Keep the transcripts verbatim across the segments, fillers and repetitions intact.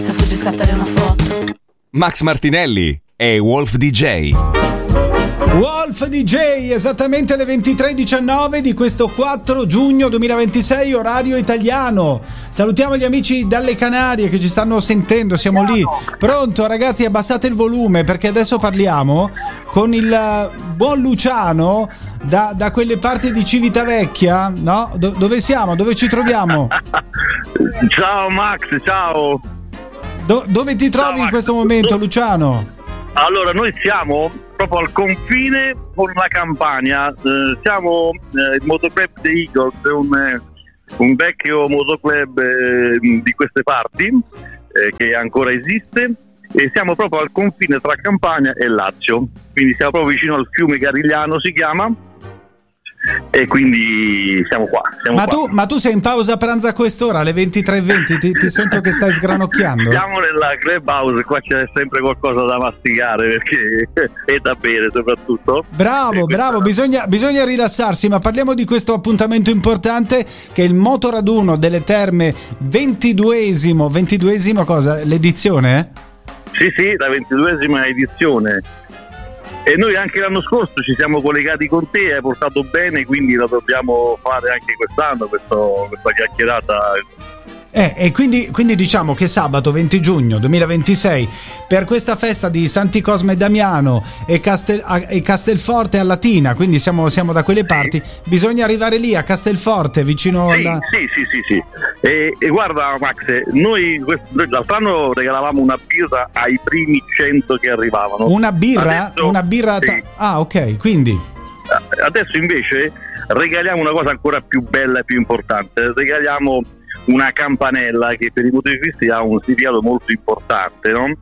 Se fuggi scattare una foto. Max Martinelli e Wolf D J. Wolf D J, esattamente alle ventitré e diciannove di questo quattro giugno duemilaventisei, orario italiano. Salutiamo gli amici dalle Canarie che ci stanno sentendo, siamo lì. Pronto ragazzi, abbassate il volume perché adesso parliamo con il buon Luciano da, da quelle parti di Civitavecchia, no? Do, dove siamo? Dove ci troviamo? Ciao Max, ciao. Do, dove ti trovi ciao, in questo momento, Luciano? Allora, noi siamo proprio al confine con la Campania, eh, siamo eh, il motoclub The Eagles, un, eh, un vecchio motoclub eh, di queste parti eh, che ancora esiste, e siamo proprio al confine tra Campania e Lazio, quindi siamo proprio vicino al fiume Garigliano, si chiama, e quindi siamo qua. Siamo ma, qua. Tu, ma tu sei in pausa pranzo a quest'ora, alle ventitré e venti, ti, ti sento che stai sgranocchiando. Siamo nella clubhouse, qua c'è sempre qualcosa da masticare perché è da bere soprattutto. Bravo, bravo, bisogna, bisogna rilassarsi, ma parliamo di questo appuntamento importante che è il motoraduno delle Terme, ventiduesimo, ventiduesimo cosa? L'edizione? Sì, sì, la ventiduesima edizione. E noi anche l'anno scorso ci siamo collegati con te, hai portato bene, quindi la dobbiamo fare anche quest'anno, questo, questa chiacchierata. Eh, e quindi, quindi diciamo che sabato venti giugno duemilaventisei, per questa festa di Santi Cosme e Damiano e, Castel, e Castelforte a Latina, quindi siamo, siamo da quelle parti, sì. Bisogna arrivare lì a Castelforte vicino sì, alla... Sì, sì, sì, sì. E, e guarda Max, noi, noi l'altro anno regalavamo una birra ai primi cento che arrivavano. Una birra? Adesso, una birra sì. ta- ah, ok, quindi... Adesso invece regaliamo una cosa ancora più bella e più importante, regaliamo una campanella che per i motociclisti ha un significato molto importante, no?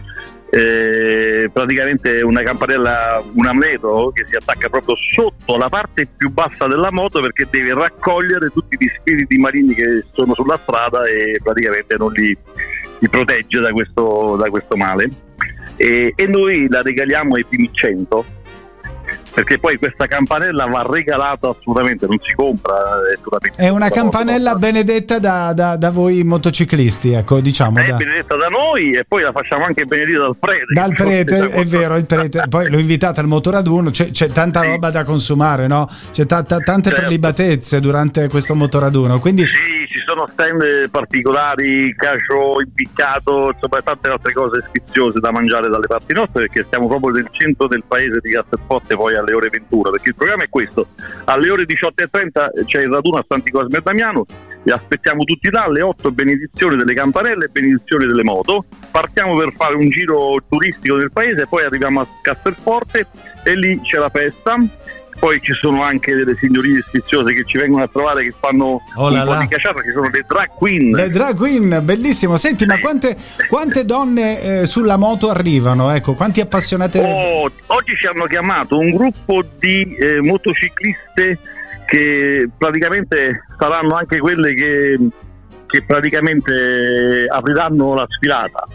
Eh, praticamente una campanella, un amuleto che si attacca proprio sotto la parte più bassa della moto, perché deve raccogliere tutti gli spiriti maligni che sono sulla strada e praticamente non li, li protegge da questo, da questo male, e, e noi la regaliamo ai primi cento, perché poi questa campanella va regalata, assolutamente non si compra, è, è una campanella moto, benedetta da, da, da voi motociclisti, ecco, diciamo. È da... benedetta da noi e poi la facciamo anche benedire dal prete. Dal prete, è vero, il prete. Poi lo invitate al motoraduno, c'è, c'è tanta sì. roba da consumare, no? C'è t- t- tante certo. prelibatezze durante questo motoraduno, quindi... Sì, ci sono stand particolari, cacio impiccato, insomma tante altre cose sfiziose da mangiare dalle parti nostre, perché stiamo proprio nel centro del paese di Castelforte, poi alle ore ventuno, perché il programma è questo: alle ore diciotto e trenta c'è il raduno a Santi Cosme e Damiano, e aspettiamo tutti là, alle otto benedizione delle campanelle e benedizione delle moto, partiamo per fare un giro turistico del paese, poi arriviamo a Castelforte e lì c'è la festa. Poi ci sono anche delle signorine sfiziose che ci vengono a trovare, che fanno oh un po' di cacciata, che sono le drag queen. Le drag queen, bellissimo. Senti, sì. ma quante, quante donne eh, sulla moto arrivano? Ecco, quanti appassionati? Oh, oggi ci hanno chiamato un gruppo di eh, motocicliste che praticamente saranno anche quelle che, che praticamente apriranno la sfilata.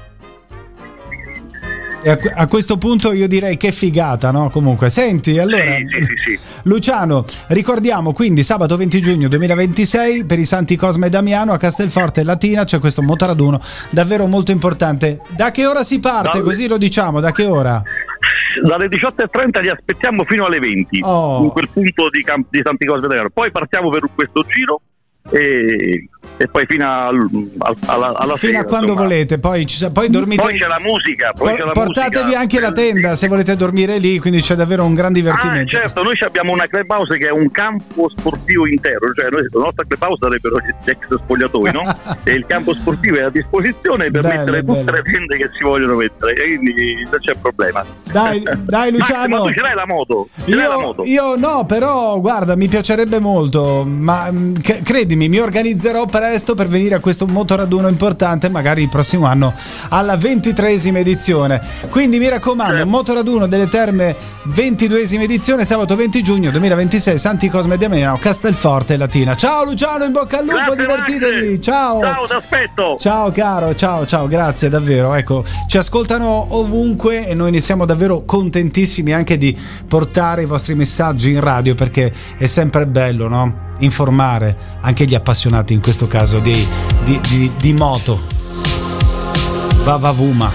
E a, a questo punto io direi che figata, no? Comunque, senti, allora sì, sì, sì, sì. Luciano, ricordiamo quindi sabato venti giugno duemilaventisei per i Santi Cosme e Damiano a Castelforte Latina c'è questo motoraduno davvero molto importante. Da che ora si parte? Dalle... Così lo diciamo, da che ora? Dalle diciotto e trenta li aspettiamo fino alle venti, oh. in quel punto di, Camp- di Santi Cosme e Damiano. Poi partiamo per questo giro e, e poi fino al, al, alla, alla fino sera, a quando insomma. volete, poi, ci, poi dormite, poi c'è la musica, poi c'è la portatevi musica. anche la tenda se volete dormire lì, quindi c'è davvero un gran divertimento. Ah, certo, noi abbiamo una clubhouse che è un campo sportivo intero, cioè noi, la nostra clubhouse sarebbero gli ex spogliatoi, no? E il campo sportivo è a disposizione per bello, mettere tutte bello. le tende che si vogliono mettere, e quindi non c'è problema. Dai, dai Luciano. Ma tu ce l'hai la moto? Ce io, l'hai la moto? Io no, però guarda, mi piacerebbe molto, ma c- credimi, mi organizzerò presto per venire a questo motoraduno importante, magari il prossimo anno alla ventitreesima edizione. Quindi mi raccomando, certo. motoraduno delle Terme, ventiduesima edizione, sabato venti giugno duemilaventisei, Santi Cosme e Damiano, Castelforte Latina. Ciao Luciano, in bocca al lupo, grazie, divertitevi. Max. Ciao. Ciao, ti aspetto. Ciao caro, ciao, ciao, grazie davvero. Ecco, ci ascoltano ovunque e noi ne siamo davvero contentissimi anche di portare i vostri messaggi in radio, perché è sempre bello, no? Informare anche gli appassionati, in questo caso di, di, di, di moto. Vavavuma.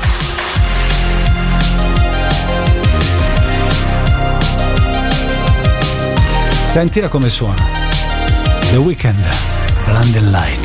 Sentila come suona. The Weeknd, Blinding Light.